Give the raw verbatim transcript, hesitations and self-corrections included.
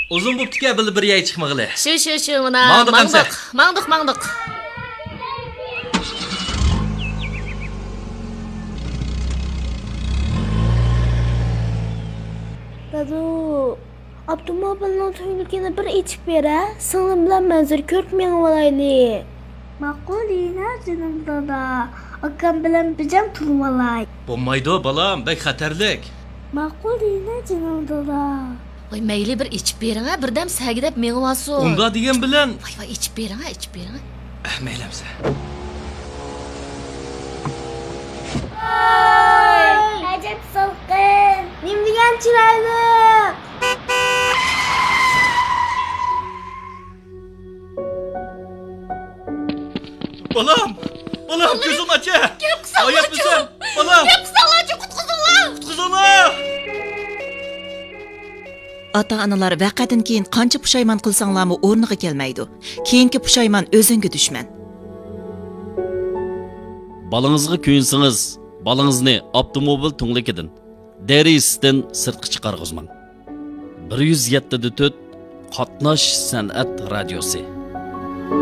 Uzun bo'pti-ku, bilib bir yay chiqmag'ili. Shu, shu, shu, mana mangdiq, mangdiq, mangdiq. Dadu, avtomobilning to'yligini bir ichib bera, singlim bilan manzur ko'rib mengib olaylik. Ma'qulina, jinim dada. Akam bilan bijam turib olay. Bo'lmaydi, balam, bek xatarlik. Ma'qulina, jinim dada. Voy, mayli bir ichib bering-a, birdam sagidab mengib olsin. Unda degan bilan. Voy, voy, ichib bering-a, ichib bering-a. Ah, maylamsa. Ay, ajab salqin. Nim degan chiroyli. Balam, balam, ko'zim acha. Oyat misan? Balam. Gap qilsanglar-chi, qutqizinglar. Qutqizinglar. Ota-onalar vaqadan keyin qancha pushaymon qilsanglarmi o'rniga kelmaydi. Keyingi pushaymon o'zingga dushman. Balangizga kuyinsangiz, balangizni avtomobil tunglikidan, derisdan sirtqa chiqarg'izmang. bir yuz yetti dot to'rt Qatnash san'at radiosi.